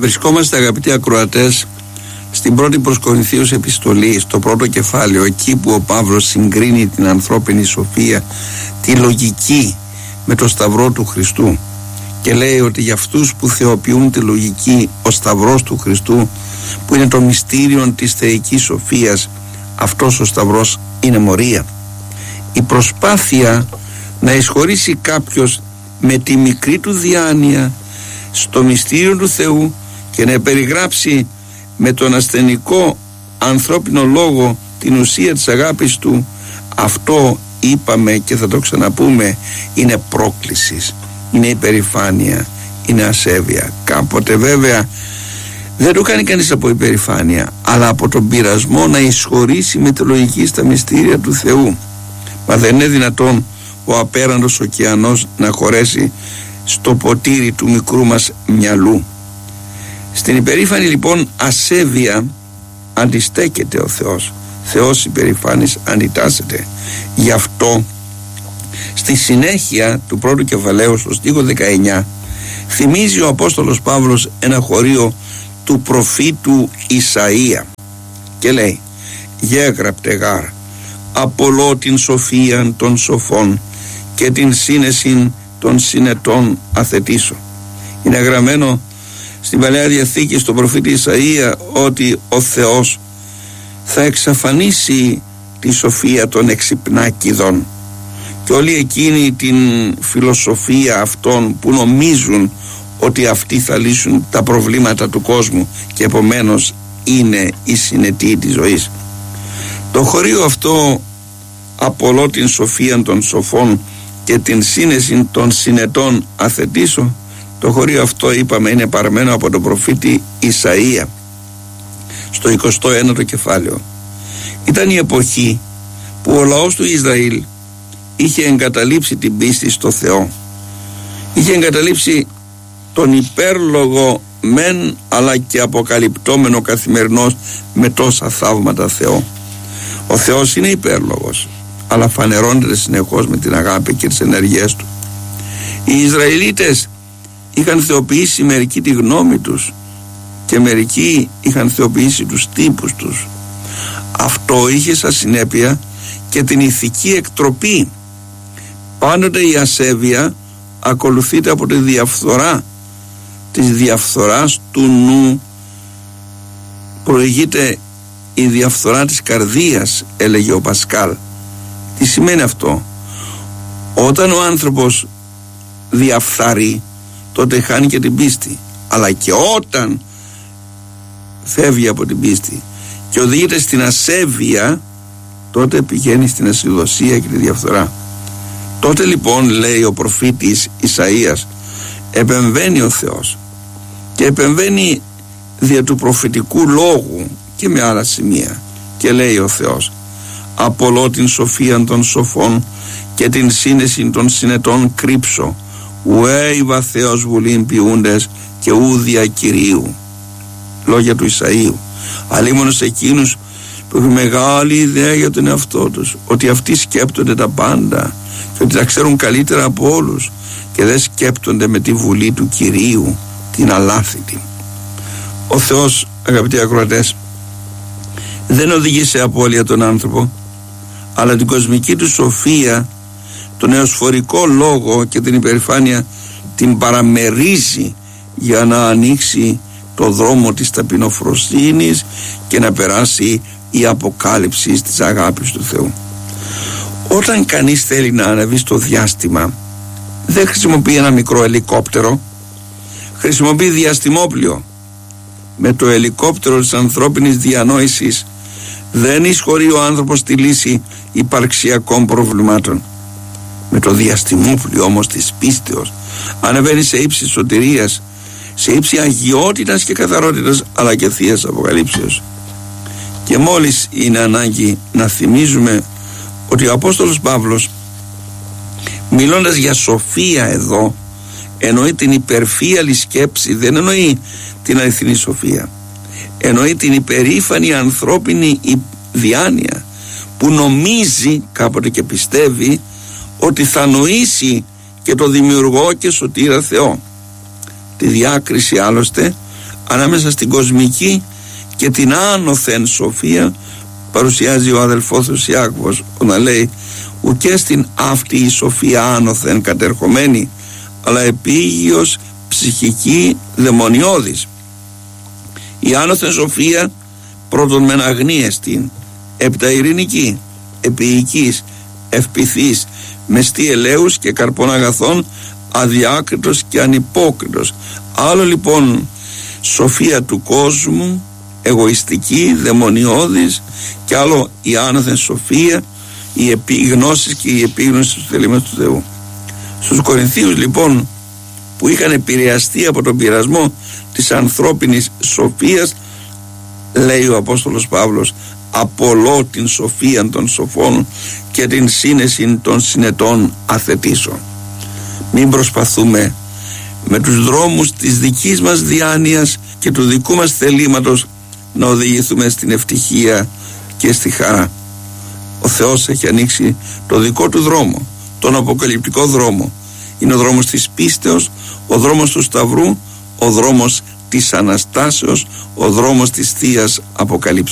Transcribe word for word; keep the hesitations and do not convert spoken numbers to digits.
Βρισκόμαστε, αγαπητοί ακροατές, στην πρώτη προς Κορινθίους επιστολή, στο πρώτο κεφάλαιο, εκεί που ο Παύλος συγκρίνει την ανθρώπινη σοφία, τη λογική, με το σταυρό του Χριστού, και λέει ότι για αυτούς που θεοποιούν τη λογική, ο σταυρός του Χριστού, που είναι το μυστήριο της θεϊκής σοφίας, αυτός ο σταυρός είναι μορία. Η προσπάθεια να εισχωρήσει κάποιος με τη μικρή του διάνοια στο μυστήριο του Θεού και να περιγράψει με τον ασθενικό ανθρώπινο λόγο την ουσία της αγάπης του, αυτό, είπαμε και θα το ξαναπούμε, είναι πρόκληση, είναι υπερηφάνεια, είναι ασέβεια. Κάποτε βέβαια δεν το κάνει κανείς από υπερηφάνεια, αλλά από τον πειρασμό να εισχωρήσει με τη λογική στα μυστήρια του Θεού. Μα δεν είναι δυνατόν ο απέραντος ωκεανός να χωρέσει στο ποτήρι του μικρού μας μυαλού. Στην υπερήφανη λοιπόν ασέβεια αντιστέκεται ο Θεός. Θεός υπερηφάνης αντιτάσσεται. Γι' αυτό στη συνέχεια του πρώτου κεφαλαίου, στο στίχο δεκαεννιά, θυμίζει ο Απόστολος Παύλος ένα χωρίο του προφήτου Ισαΐα και λέει: «Γέγραπτε γάρ, απολώ την σοφίαν των σοφών και την σύνεσιν των συνετών αθετήσω». Είναι γραμμένο στην Παλαιά Διαθήκη στον προφήτη Ισαΐα ότι ο Θεός θα εξαφανίσει τη σοφία των εξυπνάκηδων και όλη εκείνη την φιλοσοφία αυτών που νομίζουν ότι αυτοί θα λύσουν τα προβλήματα του κόσμου και επομένως είναι η συνετή της ζωής. Το χωρίο αυτό, «απολώ την σοφία των σοφών και την σύνεση των συνετών αθετήσω», το χωρίο αυτό, είπαμε, είναι παραμένο από τον προφήτη Ισαΐα στο εικοστό ένατο κεφάλαιο. Ήταν η εποχή που ο λαός του Ισραήλ είχε εγκαταλείψει την πίστη στο Θεό, είχε εγκαταλείψει τον υπέρλογο μεν αλλά και αποκαλυπτόμενο καθημερινώς με τόσα θαύματα Θεό. Ο Θεός είναι υπέρλογος, αλλά φανερώνεται συνεχώς με την αγάπη και τις ενεργειές του. Οι Ισραηλίτες είχαν θεοποιήσει μερικοί τη γνώμη τους και μερικοί είχαν θεοποιήσει τους τύπους τους. Αυτό είχε σαν συνέπεια και την ηθική εκτροπή. Πάντοτε η ασέβεια ακολουθείται από τη διαφθορά. Της διαφθοράς του νου προηγείται η διαφθορά της καρδίας, έλεγε ο Πασκάλ. Τι σημαίνει αυτό? Όταν ο άνθρωπος διαφθαρεί, τότε χάνει και την πίστη, αλλά και όταν φεύγει από την πίστη και οδηγείται στην ασέβεια, τότε πηγαίνει στην ασυδοσία και τη διαφθορά. Τότε λοιπόν, λέει ο προφήτης Ισαΐας, επεμβαίνει ο Θεός και επεμβαίνει δια του προφητικού λόγου και με άλλα σημεία και λέει ο Θεός: «Απολώ την σοφία των σοφών και την σύνεση των συνετών κρύψω, ουέ βαθέως βουλήν ποιούντες και ούδια Κυρίου». Λόγια του Ισαΐου. Αλίμονος εκείνους που έχουν μεγάλη ιδέα για τον εαυτό τους, ότι αυτοί σκέπτονται τα πάντα και ότι τα ξέρουν καλύτερα από όλους και δεν σκέπτονται με τη βουλή του Κυρίου, την αλάθητη. Ο Θεός, αγαπητοί ακροατές, δεν οδηγεί σε απώλεια τον άνθρωπο, αλλά την κοσμική του σοφία, τον εωσφορικό λόγο και την υπερηφάνεια την παραμερίζει για να ανοίξει το δρόμο της ταπεινοφροσύνης και να περάσει η αποκάλυψη της αγάπης του Θεού. Όταν κανείς θέλει να αναβεί στο διάστημα, δεν χρησιμοποιεί ένα μικρό ελικόπτερο, χρησιμοποιεί διαστημόπλιο. Με το ελικόπτερο της ανθρώπινης διανόησης δεν εισχωρεί ο άνθρωπος στη λύση υπαρξιακών προβλημάτων. Με το διαστημόπλιο όμως της πίστεως ανεβαίνει σε ύψη σωτηρίας, σε ύψη αγιότητας και καθαρότητας, αλλά και θείας αποκαλύψεως. Και μόλις είναι ανάγκη να θυμίζουμε ότι ο Απόστολος Παύλος, μιλώντας για σοφία εδώ, εννοεί την υπερφύαλη σκέψη, δεν εννοεί την αληθινή σοφία. Εννοεί την υπερήφανη ανθρώπινη διάνοια που νομίζει κάποτε και πιστεύει ότι θα νοήσει και το δημιουργό και σωτήρα Θεό. Τη διάκριση άλλωστε ανάμεσα στην κοσμική και την άνωθεν σοφία παρουσιάζει ο αδελφός Ιάκωβος όταν λέει ουκέ στην αυτή η σοφία άνωθεν κατερχομένη, αλλά επίγειος ψυχική δαιμονιώδης. Η άνωθεν σοφία πρώτον μεν αγνίαιστην, έπειτα ειρηνική, επίοικης, ευπηθής, μεστή ελέους και καρπών αγαθών, αδιάκριτος και ανυπόκριτος. Άλλο λοιπόν σοφία του κόσμου, εγωιστική, δαιμονιώδης, και άλλο η άνωθεν σοφία, η επίγνωση και η επίγνωση του θελήματος του Θεού. Στους Κορινθίους λοιπόν, που είχαν επηρεαστεί από τον πειρασμό της ανθρώπινης σοφίας, λέει ο Απόστολος Παύλος, απολώ την σοφία των σοφών και την σύνεση των συνετών αθετήσω. Μην προσπαθούμε με τους δρόμους της δικής μας διάνοιας και του δικού μας θελήματος να οδηγηθούμε στην ευτυχία και στη χαρά. Ο Θεός έχει ανοίξει το δικό του δρόμο, τον αποκαλυπτικό δρόμο. Είναι ο δρόμος της πίστεως, ο δρόμος του Σταυρού, ο δρόμος της Αναστάσεως, ο δρόμος της Θείας Αποκαλύψεως.